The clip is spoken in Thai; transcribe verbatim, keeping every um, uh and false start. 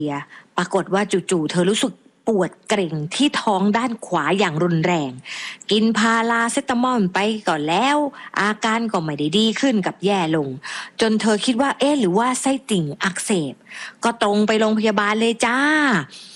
ปรากฏว่าจู่ๆเธอรู้สึกปวดเกร็งที่ท้องด้านขวาอย่างรุนแรง กินพาราเซตามอลไปก่อนแล้ว อาการก็ไม่ได้ดีขึ้นกับแย่ลง จนเธอคิดว่าเอ๊ะหรือว่าไส้ติ่งอักเสบ ก็ตรงไปโรงพยาบาลเลยจ้า